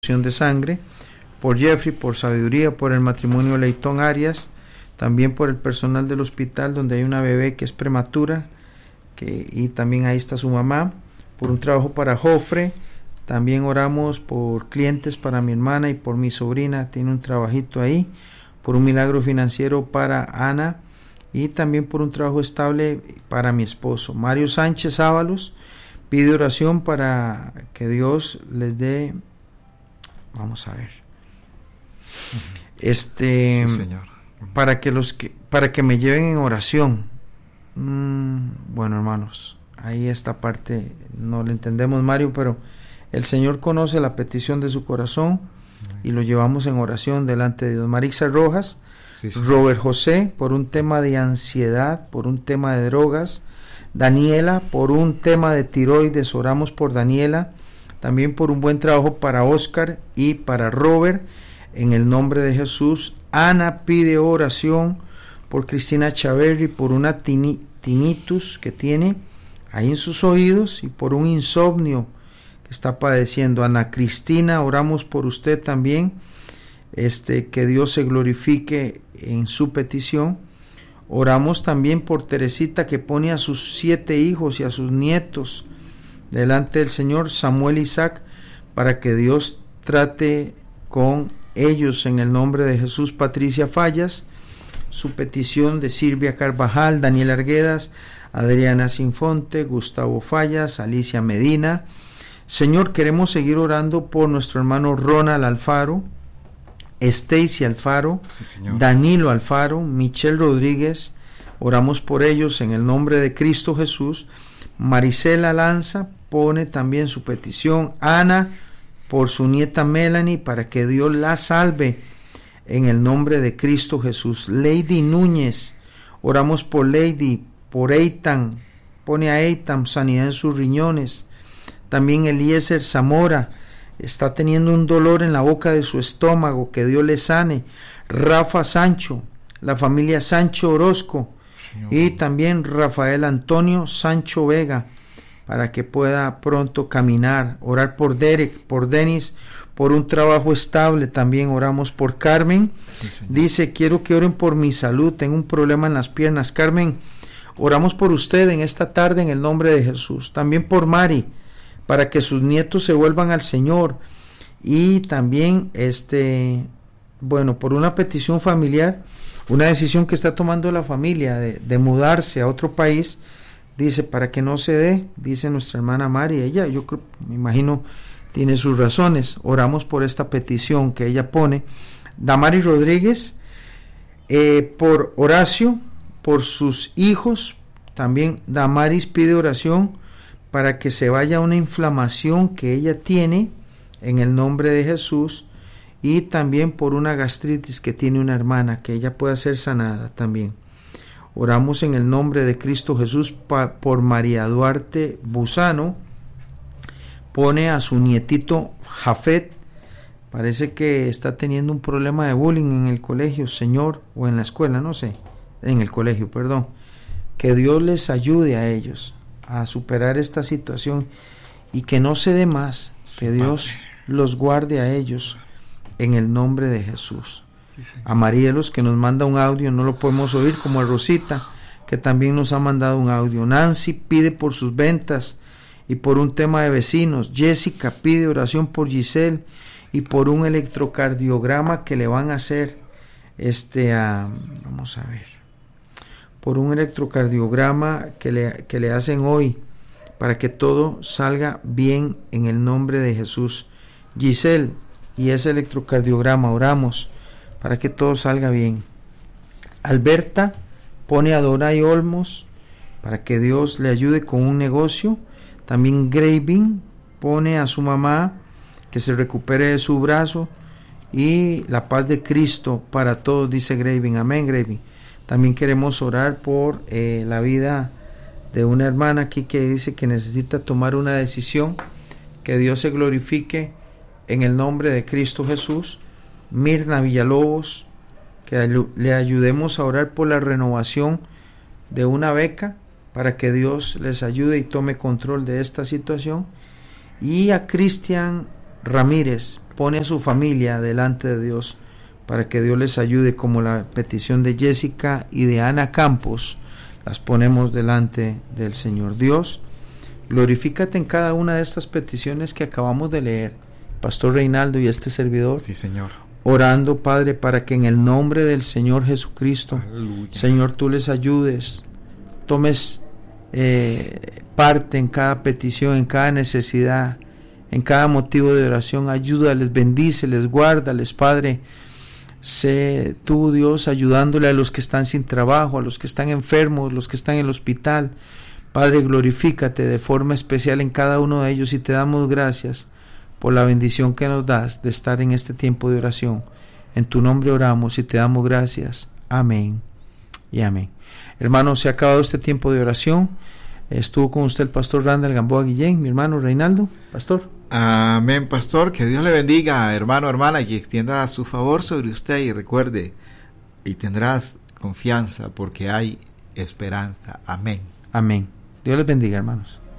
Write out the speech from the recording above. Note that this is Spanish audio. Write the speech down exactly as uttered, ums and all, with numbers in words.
de sangre, por Jeffrey, por sabiduría, por el matrimonio Leitón Arias, también por el personal del hospital donde hay una bebé que es prematura, que, y también ahí está su mamá, por un trabajo para Jofre. También oramos por clientes para mi hermana y por mi sobrina, tiene un trabajito ahí, por un milagro financiero para Ana y también por un trabajo estable para mi esposo. Mario Sánchez Ábalos pide oración para que Dios les dé, vamos a ver, este, sí, señor. para que los que, para que me lleven en oración. Mm, bueno, hermanos, ahí esta parte no la entendemos, Mario, pero el Señor conoce la petición de su corazón y lo llevamos en oración delante de Dios. Marixa Rojas, sí, sí. Robert José, por un tema de ansiedad, por un tema de drogas. Daniela, por un tema de tiroides, oramos por Daniela. También por un buen trabajo para Oscar y para Robert, en el nombre de Jesús. Ana pide oración por Cristina Chaverri, por una tinnitus que tiene ahí en sus oídos y por un insomnio que está padeciendo. Ana Cristina, oramos por usted también, este, que Dios se glorifique en su petición. Oramos también por Teresita, que pone a sus siete hijos y a sus nietos delante del Señor, Samuel Isaac, para que Dios trate con ellos en el nombre de Jesús. Patricia Fallas, su petición de Silvia Carvajal, Daniel Arguedas, Adriana Sinfonte, Gustavo Fallas, Alicia Medina. Señor, queremos seguir orando por nuestro hermano Ronald Alfaro, Stacy Alfaro, sí, Danilo Alfaro, Michelle Rodríguez. Oramos por ellos en el nombre de Cristo Jesús. Marisela Lanza pone también su petición. Ana, por su nieta Melanie, para que Dios la salve en el nombre de Cristo Jesús. Lady Núñez, oramos por Lady, por Eitan, pone a Eitan sanidad en sus riñones. También Eliezer Zamora está teniendo un dolor en la boca de su estómago, que Dios le sane. Rafa Sancho, la familia Sancho Orozco, Señor. Y también Rafael Antonio Sancho Vega, para que pueda pronto caminar. Orar por Derek, por Denis, por un trabajo estable. También oramos por Carmen. Sí, dice, quiero que oren por mi salud, tengo un problema en las piernas. Carmen, oramos por usted en esta tarde en el nombre de Jesús. También por Mari, para que sus nietos se vuelvan al Señor. Y también, este, bueno, por una petición familiar, una decisión que está tomando la familia de, de mudarse a otro país. Dice, para que no se dé, dice nuestra hermana Mari, ella, yo creo, me imagino, tiene sus razones. Oramos por esta petición que ella pone. Damari Rodríguez, eh, por Horacio, por sus hijos. También Damaris pide oración para que se vaya una inflamación que ella tiene en el nombre de Jesús, y también por una gastritis que tiene una hermana, que ella pueda ser sanada también. Oramos en el nombre de Cristo Jesús pa, por María Duarte Busano, pone a su nietito Jafet, parece que está teniendo un problema de bullying en el colegio, Señor, o en la escuela, no sé, en el colegio, perdón, que Dios les ayude a ellos a superar esta situación y que no se dé más, que Dios los guarde a ellos en el nombre de Jesús. A Marielos, que nos manda un audio, no lo podemos oír, como a Rosita, que también nos ha mandado un audio. Nancy pide por sus ventas y por un tema de vecinos. Jessica pide oración por Giselle y por un electrocardiograma que le van a hacer, este, a, vamos a ver, por un electrocardiograma que le, que le hacen hoy, para que todo salga bien en el nombre de Jesús. Giselle, y ese electrocardiograma, oramos para que todo salga bien. Alberta pone a Doray Olmos para que Dios le ayude con un negocio. También Graving pone a su mamá que se recupere de su brazo, y la paz de Cristo para todos, dice Graving. Amén, Graving. También queremos orar por eh, la vida de una hermana aquí que dice que necesita tomar una decisión. Que Dios se glorifique en el nombre de Cristo Jesús. Mirna Villalobos, que le ayudemos a orar por la renovación de una beca, para que Dios les ayude y tome control de esta situación. Y a Cristian Ramírez, pone a su familia delante de Dios para que Dios les ayude, como la petición de Jessica y de Ana Campos, las ponemos delante del Señor. Dios, glorifícate en cada una de estas peticiones que acabamos de leer, Pastor Reinaldo y este servidor. Sí, Señor. Orando, Padre, para que en el nombre del Señor Jesucristo, aleluya, Señor, tú les ayudes, tomes eh, parte en cada petición, en cada necesidad, en cada motivo de oración. Ayúdales, bendíceles, guárdales, Padre. Sé tú, Dios, ayudándole a los que están sin trabajo, a los que están enfermos, los que están en el hospital. Padre, glorifícate de forma especial en cada uno de ellos, y te damos gracias por la bendición que nos das de estar en este tiempo de oración. En tu nombre oramos y te damos gracias. Amén y amén. Hermanos, se ha acabado este tiempo de oración. Estuvo con usted el pastor Randall Gamboa Guillén, mi hermano Reinaldo. Pastor. Amén, pastor. Que Dios le bendiga, hermano, hermana, y extienda su favor sobre usted. Y recuerde, y tendrás confianza porque hay esperanza. Amén. Amén. Dios les bendiga, hermanos.